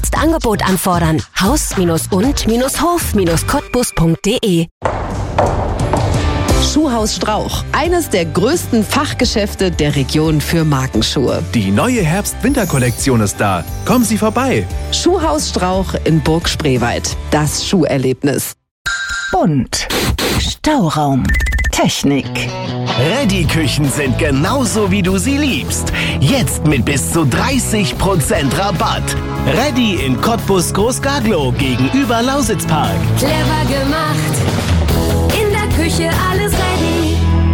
Jetzt Angebot anfordern. Haus-und-hof-cottbus.de. Schuhhaus Strauch, eines der größten Fachgeschäfte der Region für Markenschuhe. Die neue Herbst-Winter-Kollektion ist da. Kommen Sie vorbei. Schuhhaus Strauch in Burg Spreewald. Das Schuherlebnis. Bunt. Stauraum. Technik. Reddy-Küchen sind genauso, wie du sie liebst. Jetzt mit bis zu 30% Rabatt. Reddy in Cottbus Großgaglow gegenüber Lausitzpark. Clever gemacht. In der Küche alles ready.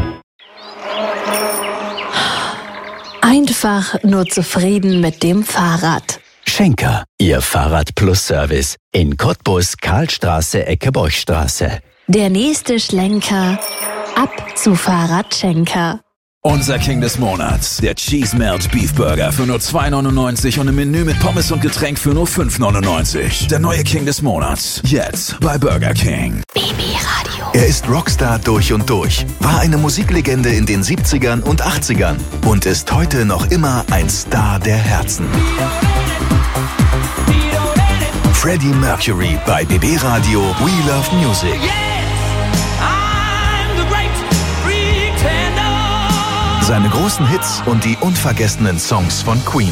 Einfach nur zufrieden mit dem Fahrrad. Schenker, Ihr Fahrrad-Plus-Service in Cottbus, Karlstraße, Ecke Borchstraße. Der nächste Schlenker ab zu Fahrradschenker. Unser King des Monats, der Cheese Melt Beef Burger für nur 2,99 und ein Menü mit Pommes und Getränk für nur 5,99. Der neue King des Monats, jetzt bei Burger King. BB-Radio. Er ist Rockstar durch und durch, war eine Musiklegende in den 70ern und 80ern und ist heute noch immer ein Star der Herzen. Freddie Mercury bei BB Radio We Love Music. Seine großen Hits und die unvergessenen Songs von Queen.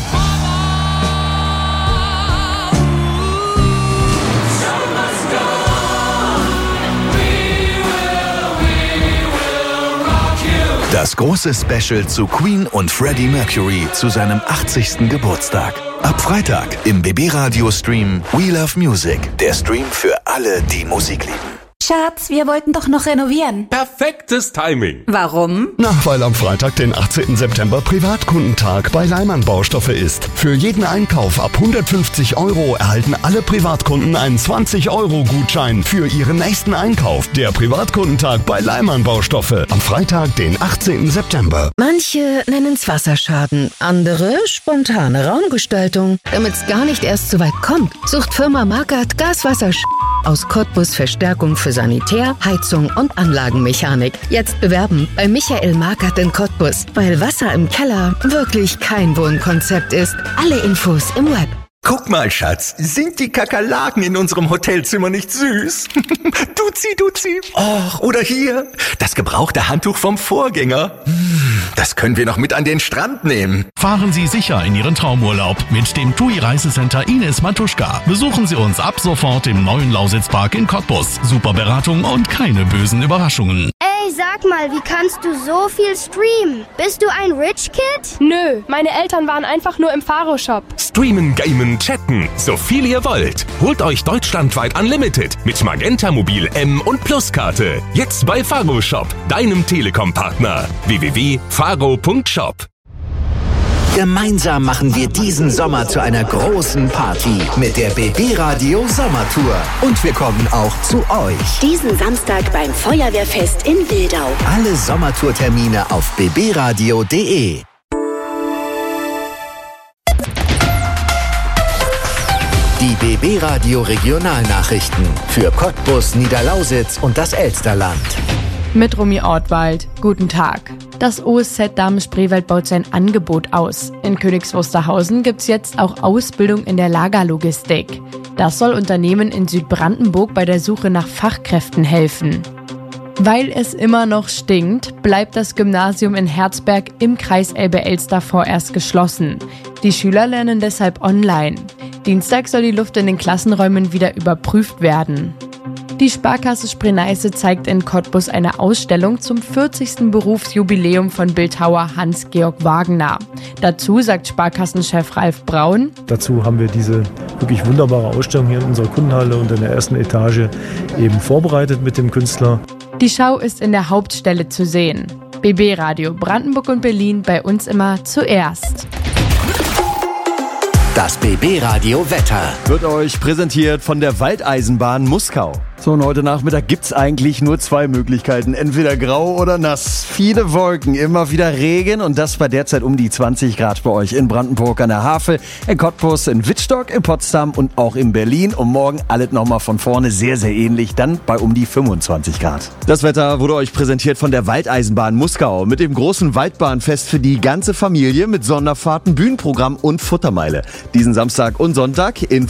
Das große Special zu Queen und Freddie Mercury zu seinem 80. Geburtstag. Ab Freitag im BB-Radio-Stream We Love Music. Der Stream für alle, die Musik lieben. Schatz, wir wollten doch noch renovieren. Perfektes Timing. Warum? Weil am Freitag, den 18. September, Privatkundentag bei Leimann Baustoffe ist. Für jeden Einkauf ab 150 € erhalten alle Privatkunden einen 20-€-Gutschein für ihren nächsten Einkauf. Der Privatkundentag bei Leimann Baustoffe am Freitag, den 18. September. Manche nennen's Wasserschaden, andere spontane Raumgestaltung. Damit's gar nicht erst so weit kommt, sucht Firma Markert Gaswasser aus Cottbus Verstärkung für Sanitär, Heizung und Anlagenmechanik. Jetzt bewerben bei Michael Markert in Cottbus, weil Wasser im Keller wirklich kein Wohnkonzept ist. Alle Infos im Web. Guck mal, Schatz, sind die Kakerlaken in unserem Hotelzimmer nicht süß? Duzi. Och, oder hier, das gebrauchte Handtuch vom Vorgänger. Das können wir noch mit an den Strand nehmen. Fahren Sie sicher in Ihren Traumurlaub mit dem TUI Reisecenter Ines Matuschka. Besuchen Sie uns ab sofort im neuen Lausitzpark in Cottbus. Super Beratung und keine bösen Überraschungen. Ey, sag mal, wie kannst du so viel streamen? Bist du ein Rich Kid? Nö, meine Eltern waren einfach nur im Faro-Shop. Streamen, gamen, chatten, so viel ihr wollt. Holt euch deutschlandweit Unlimited mit Magenta Mobil M und Plus-Karte. Jetzt bei Faro Shop, deinem Telekom-Partner. www.faro.shop. Gemeinsam machen wir diesen Sommer zu einer großen Party mit der BB Radio Sommertour. Und wir kommen auch zu euch. Diesen Samstag beim Feuerwehrfest in Wildau. Alle Sommertourtermine auf bbradio.de. Die BB Radio Regionalnachrichten für Cottbus, Niederlausitz und das Elsterland. Mit Romy Ortwald. Guten Tag. Das OSZ Damen-Spreewald baut sein Angebot aus. In Königs Wusterhausen gibt's jetzt auch Ausbildung in der Lagerlogistik. Das soll Unternehmen in Südbrandenburg bei der Suche nach Fachkräften helfen. Weil es immer noch stinkt, bleibt das Gymnasium in Herzberg im Kreis Elbe-Elster vorerst geschlossen. Die Schüler lernen deshalb online. Dienstag soll die Luft in den Klassenräumen wieder überprüft werden. Die Sparkasse Spree-Neiße zeigt in Cottbus eine Ausstellung zum 40. Berufsjubiläum von Bildhauer Hans-Georg Wagner. Dazu sagt Sparkassenchef Ralf Braun: Dazu haben wir diese wirklich wunderbare Ausstellung hier in unserer Kundenhalle und in der ersten Etage eben vorbereitet mit dem Künstler. Die Schau ist in der Hauptstelle zu sehen. BB Radio Brandenburg und Berlin, bei uns immer zuerst. Das BB Radio Wetter wird euch präsentiert von der Waldeisenbahn Muskau. So, und heute Nachmittag gibt's eigentlich nur zwei Möglichkeiten. Entweder grau oder nass. Viele Wolken, immer wieder Regen und das bei derzeit um die 20 Grad bei euch in Brandenburg an der Havel, in Cottbus, in Wittstock, in Potsdam und auch in Berlin. Und morgen alles nochmal von vorne sehr, sehr ähnlich, dann bei um die 25 Grad. Das Wetter wurde euch präsentiert von der Waldeisenbahn Muskau mit dem großen Waldbahnfest für die ganze Familie mit Sonderfahrten, Bühnenprogramm und Futtermeile. Diesen Samstag und Sonntag in